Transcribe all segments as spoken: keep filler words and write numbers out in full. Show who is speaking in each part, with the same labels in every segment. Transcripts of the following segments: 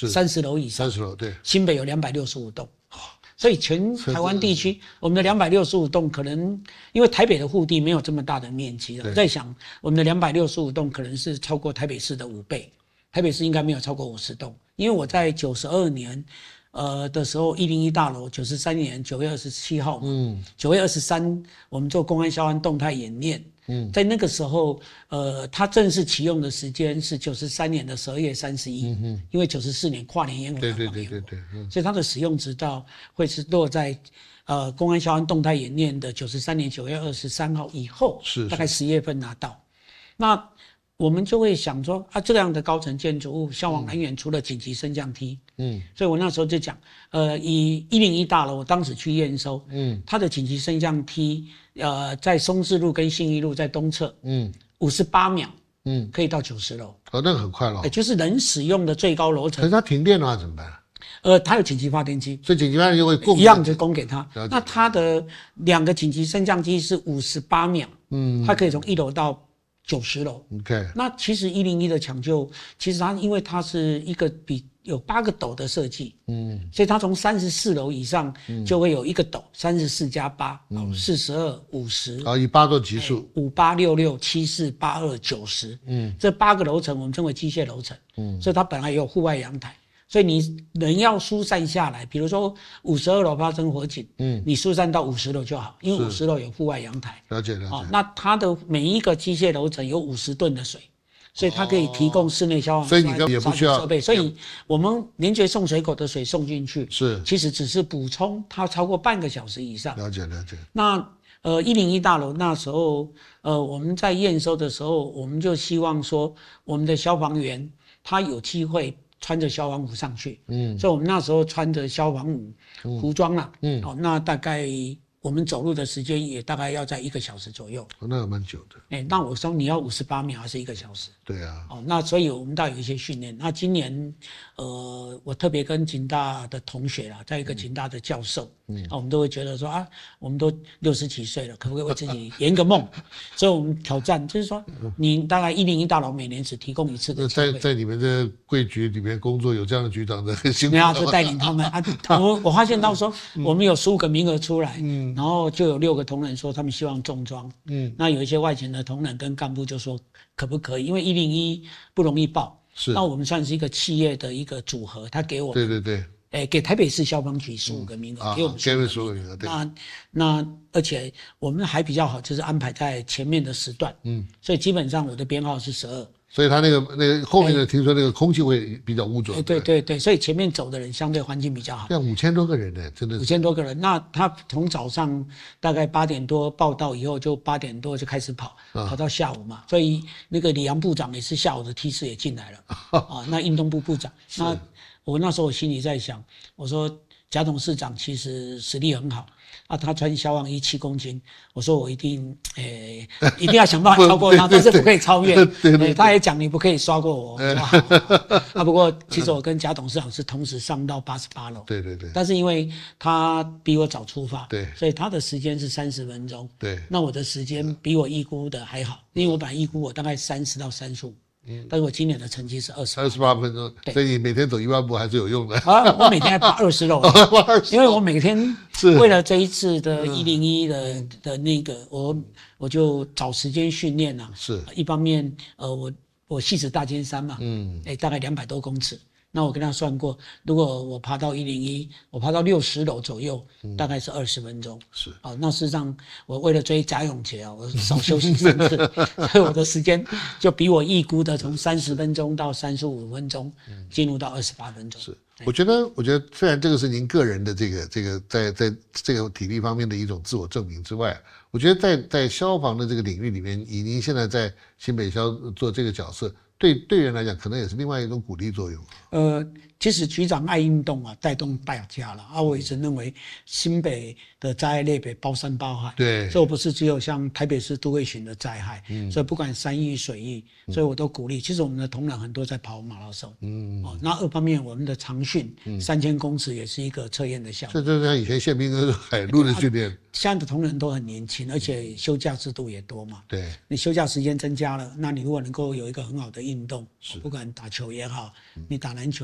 Speaker 1: 三十楼以上，
Speaker 2: 三十楼对，
Speaker 1: 新北有两百六十五栋。所以全台湾地区，我们的两百六十五栋可能因为台北的户地没有这么大的面积了，我在想我们的两百六十五栋可能是超过台北市的五倍，台北市应该没有超过五十栋，因为我在九十二年，呃的时候一零一大楼，九十三年九月二十七号，嗯，九月二十三我们做公安消防动态演练。嗯，在那个时候，呃，它正式启用的时间是九十三年的十二月三十一，嗯，因为九十四年跨年烟火，
Speaker 2: 对对对对对，
Speaker 1: 嗯，所以它的使用直到会是落在呃公安消防动态演练的九十三年九月二十三号以后，
Speaker 2: 是
Speaker 1: 大概十月份拿到。那我们就会想说啊，这样的高层建筑物，消防人员除了紧急升降梯，嗯，所以我那时候就讲，呃，以一零一大楼，我当时去验收，嗯，它的紧急升降梯，呃，在松志路跟信义路在东侧，嗯，五十八秒，嗯，可以到九十楼，
Speaker 2: 哦，那个很快了，
Speaker 1: 欸，就是人使用的最高楼层。
Speaker 2: 可是它停电的话怎么办？
Speaker 1: 呃，它有紧急发电机，
Speaker 2: 所以紧急发电机会供
Speaker 1: 一样就供给它。那它的两个紧急升降机是五十八秒，嗯，它可以从一楼到九十楼。
Speaker 2: OK，
Speaker 1: 那其实一零一的抢救，其实它因为它是一个比有八个斗的设计，嗯，所以它从三十四楼以上就会有一个斗，三十四加八，四十二、五十，
Speaker 2: 啊，以八做级数，
Speaker 1: 五八六六七四八二九十，嗯，这八个楼层我们称为机械楼层，嗯，所以它本来也有户外阳台。所以你人要疏散下来，比如说五十二楼发生火警，嗯，你疏散到五十楼就好，因为五十楼有户外阳台。
Speaker 2: 了解了解。
Speaker 1: 哦，那它的每一个机械楼层有五十吨的水，所以它可以提供室内消防、
Speaker 2: 所以你根本也不需要
Speaker 1: 设备。所以我们连接送水口的水送进去，
Speaker 2: 是
Speaker 1: 其实只是补充它超过半个小时以上。
Speaker 2: 了解了解。
Speaker 1: 那呃一零一大楼那时候，呃我们在验收的时候，我们就希望说我们的消防员他有机会穿着消防服上去，嗯，所以我们那时候穿着消防服服装啦，嗯，哦，那大概我们走路的时间也大概要在一个小时左右，
Speaker 2: 哦，那个蛮久的，
Speaker 1: 哎、欸，那我说你要五十八秒还是一个小时？
Speaker 2: 对啊，
Speaker 1: 哦，那所以我们倒有一些训练。那今年，呃，我特别跟警大的同学啦，在一个警大的教授，嗯，啊，我们都会觉得说啊，我们都六十几岁了，可不可以为自己圆个梦？所以我们挑战就是说，你大概一零一大楼每年只提供一次的机会。
Speaker 2: 在在你们的贵局里面工作，有这样的局长的很辛苦。
Speaker 1: 没有，就带领他们啊。我我发现到说，我们有十五个名额出来，嗯，然后就有六个同仁说他们希望重装，嗯，那有一些外勤的同仁跟干部就说可不可以？因为一零一不容易报，
Speaker 2: 是，
Speaker 1: 那我们算是一个企业的一个组合，他给我们，
Speaker 2: 对对对，
Speaker 1: 欸，给台北市消防局十五个名额，
Speaker 2: 嗯，
Speaker 1: 给我们
Speaker 2: 十五个名额，对。
Speaker 1: 那那而且我们还比较好，就是安排在前面的时段，嗯，所以基本上我的编号是十二。
Speaker 2: 所以他那个那个后面的听说那个空气会比较污浊，
Speaker 1: 欸，对对对，所以前面走的人相对环境比较好。
Speaker 2: 像五千多个人呢，真的是
Speaker 1: 五千多个人。那他从早上大概八点多报到以后，就八点多就开始跑，啊，跑到下午嘛。所以那个李阳部长也是下午的梯次也进来了啊。那运动部部长，那我那时候我心里在想，我说贾董事长其实实力很好。啊，他穿消防衣七公斤，我说我一定，诶、欸，一定要想办法超过他，但是不可以超越。对对对对欸，他也讲你不可以刷过我。我说好好好啊，不过其实我跟贾董事长是同时上到八十八楼。
Speaker 2: 对对对。
Speaker 1: 但是因为他比我早出发，
Speaker 2: 对，
Speaker 1: 所以他的时间是三十分钟。
Speaker 2: 对。
Speaker 1: 那我的时间比我预估的还好，因为我本来预估我大概三十到三十五。嗯，但是我今年的成绩是二十，
Speaker 2: 二十八分钟，所以你每天走一万步还是有用的
Speaker 1: 啊！我每天还爬二十楼，因为我每天为了这一次的一零一的、嗯、的那个，我我就找时间训练啊。
Speaker 2: 是，
Speaker 1: 一方面，呃，我我细指大尖山嘛，嗯，哎、欸，大概两百多公尺。那我跟他算过，如果我爬到一零一，我爬到六十楼左右，嗯，大概是二十分钟。
Speaker 2: 是啊，
Speaker 1: 哦，那事实上我为了追贾永杰啊，我少休息三次，所以我的时间就比我预估的从三十分钟到三十五分钟，进入到二十八分钟。
Speaker 2: 是，我觉得，我觉得虽然这个是您个人的这个这个在在这个体力方面的一种自我证明之外，我觉得在在消防的这个领域里面，以您现在在新北消做这个角色。对队员来讲，可能也是另外一种鼓励作用。
Speaker 1: 呃，其实局长爱运动啊，带动大家了啊。我一直认为新北的灾害类别包山包海，
Speaker 2: 对，
Speaker 1: 所以我不是只有像台北市都会巡的灾害，嗯，所以不管山域、水域，所以我都鼓励。其实我们的同仁很多在跑马拉松，嗯，哦，那二方面我们的长训三千公尺也是一个测验的项目。
Speaker 2: 这就像以前宪兵跟海陆的训练。
Speaker 1: 现在的同仁都很年轻，而且休假制度也多嘛。
Speaker 2: 对，
Speaker 1: 你休假时间增加了，那你如果能够有一个很好的运动，不管打球也好，你打篮球、打棒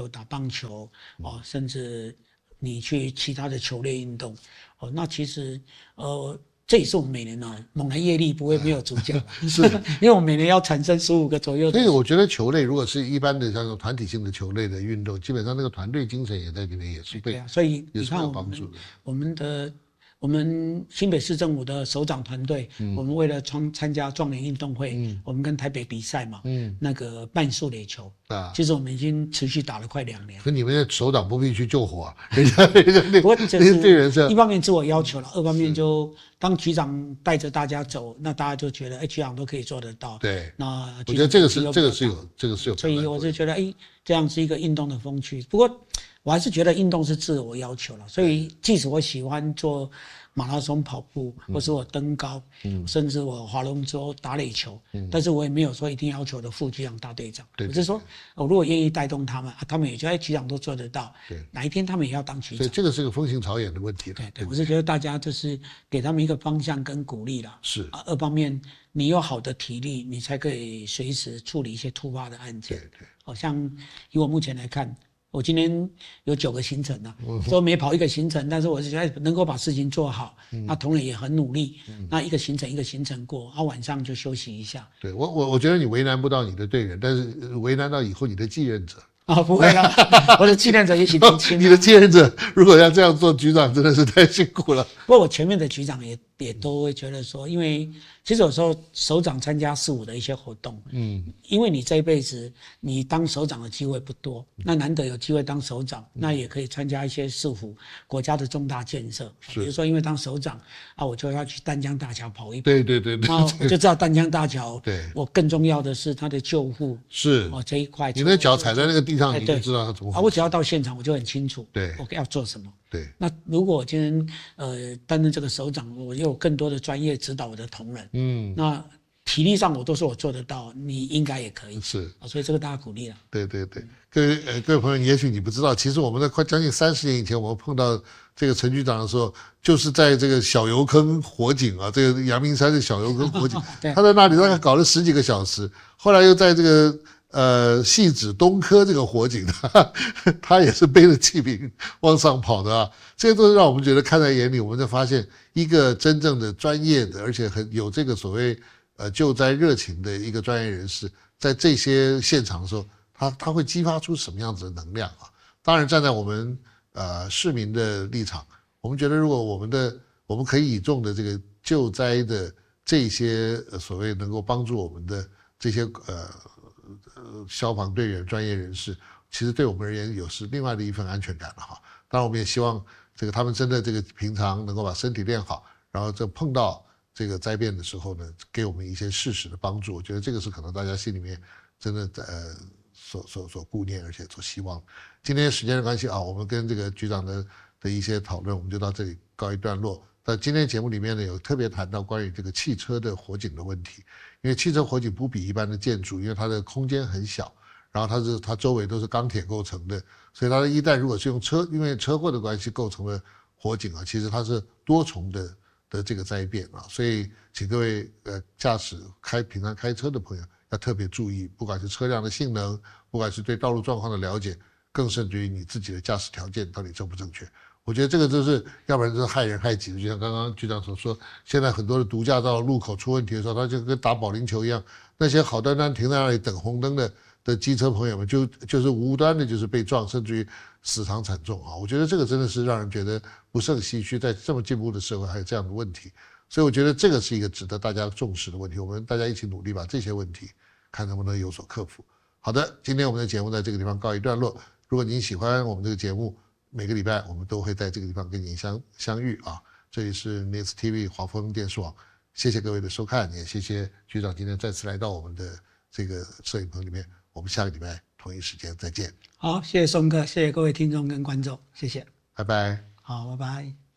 Speaker 1: 棒球哦，甚至你去其他的球类运动哦，那其实呃。这也是我们每年啊，猛男业力不会没有主角，是，因为我们每年要产生十五个左右的。
Speaker 2: 所以我觉得球类如果是一般的像这种团体性的球类的运动，基本上那个团队精神也在里面也是被，
Speaker 1: 对啊，所以
Speaker 2: 也是有
Speaker 1: 你看我们
Speaker 2: 帮助的。
Speaker 1: 我们的我们新北市政府的首长团队，嗯、我们为了参参加壮年运动会，嗯、我们跟台北比赛嘛，嗯、那个半速垒球啊，其实我们已经持续打了快两年。
Speaker 2: 可你们的首长不必去救火啊，人家人家那
Speaker 1: 不过这是
Speaker 2: 对人是
Speaker 1: 一方面自我要求了，二方面就当局长带着大家走，那大家就觉得，哎，局长都可以做得到。
Speaker 2: 对，
Speaker 1: 那
Speaker 2: 我觉得这个是这个是有这个是有，
Speaker 1: 所以我就觉得，哎，这样是一个运动的风趣。不过我还是觉得运动是自我要求了，所以即使我喜欢做马拉松跑步，或是我登高，嗯、甚至我划龙舟、打垒球，嗯、但是我也没有说一定要求的副局长、大队长。我是说，我如果愿意带动他们，啊、他们也觉得哎，局长都做得到，对，哪一天他们也要当局长。
Speaker 2: 所以这个是个风行草野的问题了。
Speaker 1: 对 对, 对，我是觉得大家就是给他们一个方向跟鼓励啦。
Speaker 2: 是
Speaker 1: 啊，二方面你有好的体力，你才可以随时处理一些突发的案件。
Speaker 2: 对对，
Speaker 1: 好像以我目前来看。我今天有九个行程啊，说每跑一个行程，但是我是觉得能够把事情做好，嗯、那同仁也很努力，嗯、那一个行程一个行程过，啊晚上就休息一下。
Speaker 2: 对我我我觉得你为难不到你的队员，但是为难到以后你的继任者。
Speaker 1: 啊、哦，不会啦，我的继任者也许年轻。
Speaker 2: 你的继任者如果要这样做，局长真的是太辛苦了。
Speaker 1: 不过我前面的局长也也都会觉得说，因为其实有时候首长参加市府的一些活动，嗯，因为你这一辈子你当首长的机会不多，那难得有机会当首长，那也可以参加一些市府国家的重大建设，比如说因为当首长啊，我就要去淡江大桥跑一跑，
Speaker 2: 对对对对，
Speaker 1: 那我就知道淡江大桥，
Speaker 2: 对，
Speaker 1: 我更重要的是它的救护
Speaker 2: 是
Speaker 1: 哦这一块，
Speaker 2: 你的脚踩在那个地上，你就知道它怎么
Speaker 1: 啊，我只要到现场我就很清楚，
Speaker 2: 对，
Speaker 1: 我要做什么。
Speaker 2: 对，
Speaker 1: 那如果我今天呃担任这个首长，我又有更多的专业指导我的同仁，嗯，那体力上我都说我做得到，你应该也可以，
Speaker 2: 是
Speaker 1: 啊，所以这个大家鼓励了。
Speaker 2: 对对对，各位呃各位朋友，也许你不知道，其实我们在快将近三十年以前，我们碰到这个陈局长的时候，就是在这个小油坑火警啊，这个阳明山的小油坑火警，他在那里大概搞了十几个小时，后来又在这个。呃，汐止东科这个火警，他他也是背着气瓶往上跑的啊，这些都是让我们觉得看在眼里。我们就发现一个真正的专业的，而且很有这个所谓呃救灾热情的一个专业人士，在这些现场的时候，他他会激发出什么样子的能量啊？当然，站在我们呃市民的立场，我们觉得如果我们的我们可以倚重的这个救灾的这些、呃、所谓能够帮助我们的这些呃。呃，消防队员、专业人士，其实对我们而言有是另外的一份安全感了哈。当然，我们也希望这个他们真的这个平常能够把身体练好，然后这碰到这个灾变的时候呢，给我们一些适时的帮助。我觉得这个是可能大家心里面真的呃所所所顾念，而且所希望。今天时间的关系啊，我们跟这个局长的的一些讨论，我们就到这里告一段落。在今天节目里面呢，有特别谈到关于这个汽车的火警的问题，因为汽车火警不比一般的建筑，因为它的空间很小，然后它是它周围都是钢铁构成的，所以它一旦如果是用车，因为车祸的关系构成的火警啊，其实它是多重的的这个灾变啊，所以请各位呃驾驶开平常开车的朋友要特别注意，不管是车辆的性能，不管是对道路状况的了解，更甚至于你自己的驾驶条件到底正不正确。我觉得这个就是要不然就是害人害己的，就像刚刚局长所说，现在很多的毒驾到路口出问题的时候，他就跟打保龄球一样，那些好端端停在那里等红灯的的机车朋友们就就是无端的就是被撞，甚至于死伤惨重啊！我觉得这个真的是让人觉得不胜唏嘘，在这么进步的社会还有这样的问题，所以我觉得这个是一个值得大家重视的问题，我们大家一起努力把这些问题看能不能有所克服。好的，今天我们的节目在这个地方告一段落，如果您喜欢我们这个节目，每个礼拜我们都会在这个地方跟您相相遇啊！这里是 N E S T V 华丰电视网，谢谢各位的收看，也谢谢局长今天再次来到我们的这个摄影棚里面，我们下个礼拜同一时间再见。
Speaker 1: 好，谢谢松哥，谢谢各位听众跟观众，谢谢，
Speaker 2: 拜拜。
Speaker 1: 好，拜拜。